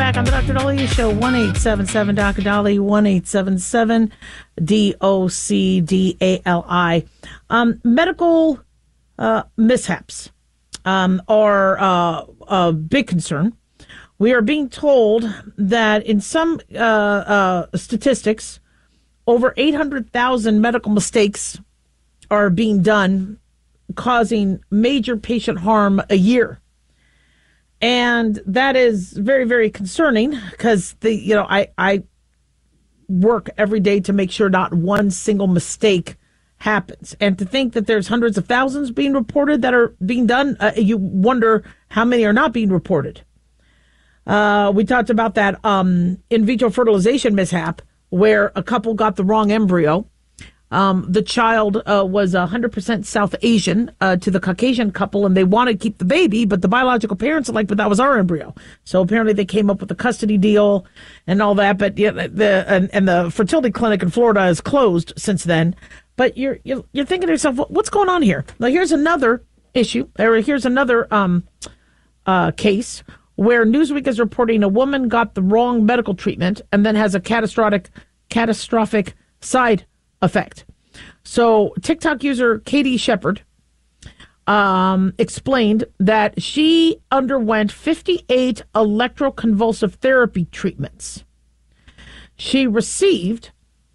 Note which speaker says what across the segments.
Speaker 1: back on the Dr. Dolly Show. 1-877 Dr. Dolly, 1-877 DOCDALI. Medical mishaps are a big concern. We are being told that in some statistics, over 800,000 medical mistakes are being done, causing major patient harm a year. And that is very, very concerning because I work every day to make sure not one single mistake happens. And to think that there's hundreds of thousands being reported that are being done, you wonder how many are not being reported. We talked about that in vitro fertilization mishap where a couple got the wrong embryo. The child was 100% South Asian to the Caucasian couple, and they wanted to keep the baby, but the biological parents are like, but that was our embryo. So apparently they came up with a custody deal and all that. But yeah, the fertility clinic in Florida is closed since then. But you're thinking to yourself, what's going on here? Now here's another issue, or here's another case where Newsweek is reporting a woman got the wrong medical treatment and then has a catastrophic side effect. So TikTok user Katie Shepard explained that she underwent 58 electroconvulsive therapy treatments. She received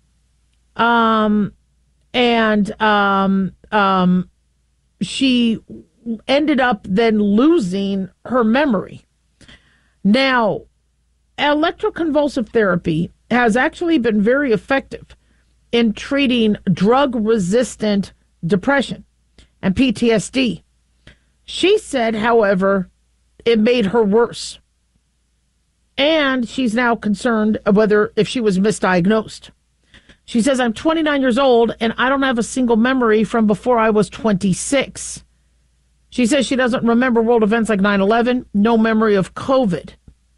Speaker 1: she ended up then losing her memory. Now, electroconvulsive therapy has actually been very effective in treating drug-resistant depression and PTSD. She said, however, it made her worse. And she's now concerned whether if she was misdiagnosed. She says, I'm 29 years old and I don't have a single memory from before I was 26. She says she doesn't remember world events like 9/11, no memory of COVID.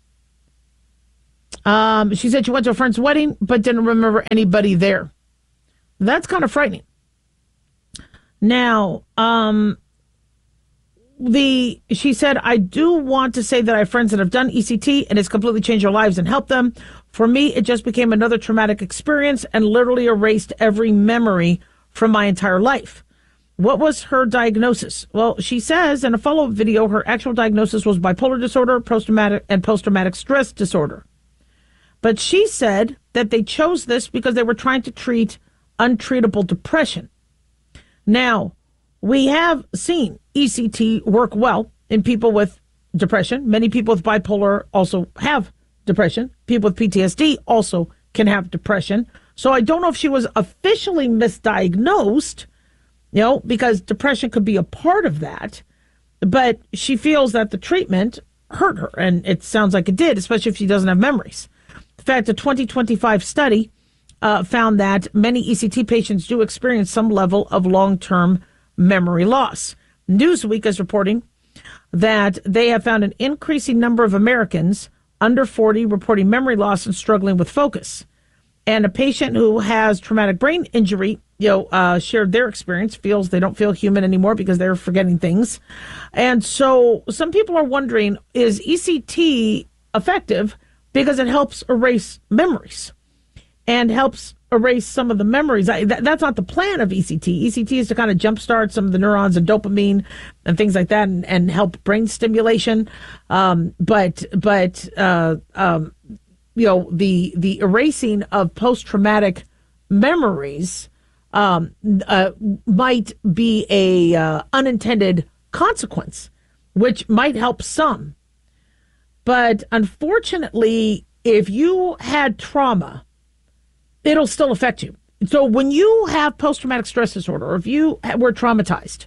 Speaker 1: She said she went to a friend's wedding, but didn't remember anybody there. That's kind of frightening. Now, she said, I do want to say that I have friends that have done ECT and it's completely changed their lives and helped them. For me, it just became another traumatic experience and literally erased every memory from my entire life. What was her diagnosis? Well, she says in a follow-up video, her actual diagnosis was bipolar disorder, post-traumatic stress disorder. But she said that they chose this because they were trying to treat untreatable depression. Now, we have seen ECT work well in people with depression. Many people with bipolar also have depression. People with PTSD also can have depression. So I don't know if she was officially misdiagnosed, because depression could be a part of that. But she feels that the treatment hurt her, and it sounds like it did, especially if she doesn't have memories. In fact, a 2025 study found that many ECT patients do experience some level of long-term memory loss. Newsweek is reporting that they have found an increasing number of Americans under 40 reporting memory loss and struggling with focus. And a patient who has traumatic brain injury, shared their experience, feels they don't feel human anymore because they're forgetting things. And so some people are wondering, is ECT effective because it helps erase memories and helps erase some of the memories? That's not the plan of ECT. ECT is to kind of jumpstart some of the neurons and dopamine and things like that and help brain stimulation. The erasing of post-traumatic memories might be a unintended consequence, which might help some. But unfortunately, if you had trauma, it'll still affect you. So when you have post-traumatic stress disorder, or if you were traumatized,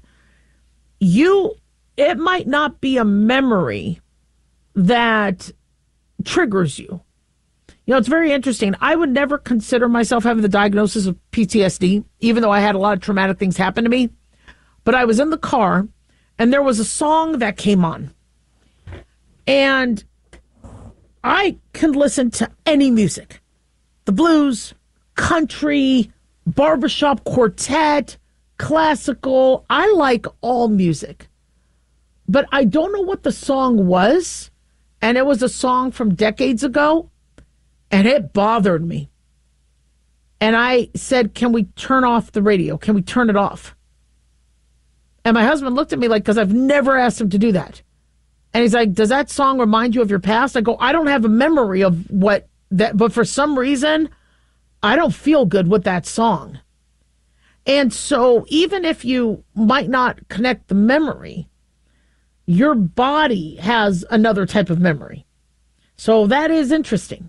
Speaker 1: it might not be a memory that triggers you. It's very interesting. I would never consider myself having the diagnosis of PTSD, even though I had a lot of traumatic things happen to me. But I was in the car, and there was a song that came on. And I can listen to any music. The blues, country, barbershop quartet, classical. I like all music. But I don't know what the song was. And it was a song from decades ago, and it bothered me. And I said, can we turn off the radio? Can we turn it off? And my husband looked at me like, because I've never asked him to do that. And he's like, does that song remind you of your past? I go, I don't have a memory of what that, but for some reason, I don't feel good with that song. And so even if you might not connect the memory, your body has another type of memory. So that is interesting.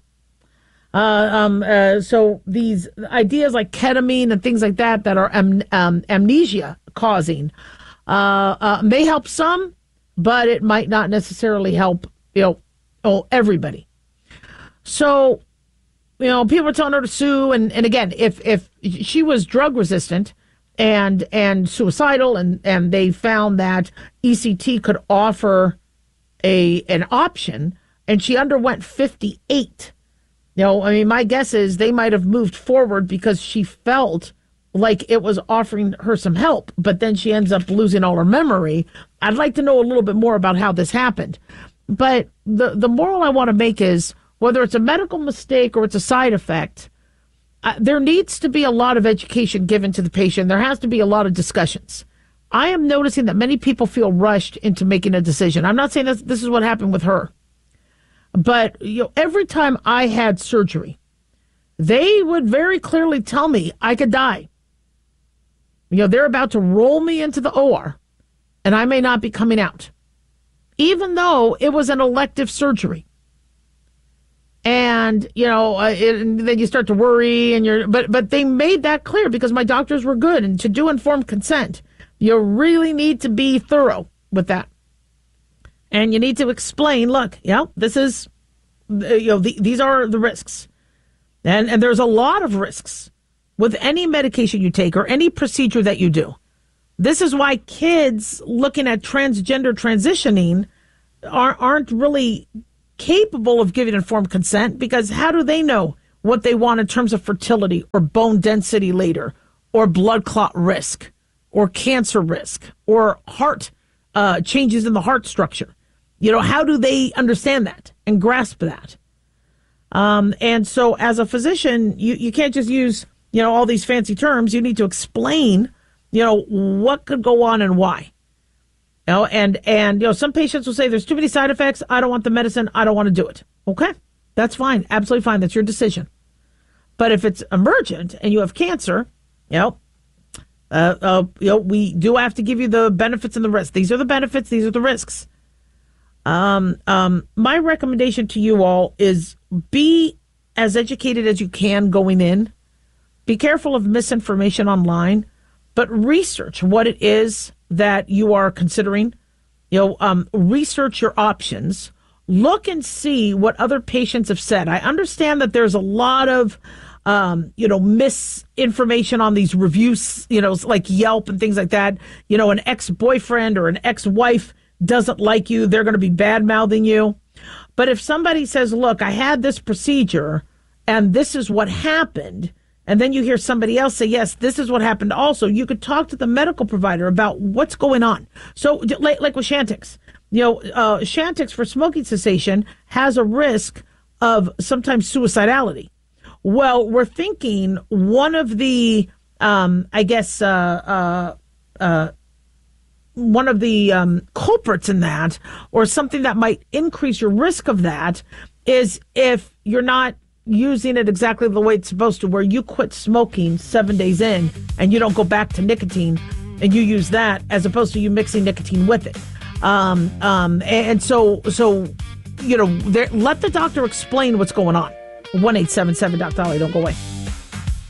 Speaker 1: So these ideas like ketamine and things like that are amnesia causing may help some, but it might not necessarily help everybody. So people are telling her to sue, and again, if she was drug resistant and suicidal, and they found that ECT could offer an option, and she underwent 58. My guess is they might have moved forward because she felt like it was offering her some help, but then she ends up losing all her memory. I'd like to know a little bit more about how this happened. But the moral I want to make is, whether it's a medical mistake or it's a side effect, there needs to be a lot of education given to the patient. There has to be a lot of discussions. I am noticing that many people feel rushed into making a decision. I'm not saying this is what happened with her. But every time I had surgery, they would very clearly tell me I could die. They're about to roll me into the OR, and I may not be coming out, even though it was an elective surgery. And and then you start to worry, and but they made that clear because my doctors were good, and to do informed consent, you really need to be thorough with that. And you need to explain, look, this is, these are the risks. And there's a lot of risks with any medication you take or any procedure that you do. This is why kids looking at transgender transitioning aren't really capable of giving informed consent, because how do they know what they want in terms of fertility or bone density later, or blood clot risk, or cancer risk, or heart changes in the heart structure? How do they understand that and grasp that? And so as a physician, you can't just use, all these fancy terms. You need to explain, what could go on and why. And some patients will say there's too many side effects. I don't want the medicine. I don't want to do it. Okay, that's fine. Absolutely fine. That's your decision. But if it's emergent and you have cancer, we do have to give you the benefits and the risks. These are the benefits. These are the risks. My recommendation to you all is be as educated as you can going in. Be careful of misinformation online, but research what it is that you are considering. Research your options. Look and see what other patients have said. I understand that there's a lot of, misinformation on these reviews, like Yelp and things like that. An ex-boyfriend or an ex-wife doesn't like you, they're going to be bad-mouthing you. But if somebody says, look, I had this procedure and this is what happened, and then you hear somebody else say, yes, this is what happened also, you could talk to the medical provider about what's going on. So like with Chantix, Chantix for smoking cessation has a risk of sometimes suicidality. Well, we're thinking one of the, one of the culprits in that, or something that might increase your risk of that, is if you're not using it exactly the way it's supposed to, where you quit smoking 7 days in and you don't go back to nicotine and you use that as opposed to you mixing nicotine with it. And so let the doctor explain what's going on. 1-877-Doc Dolly. Don't go away.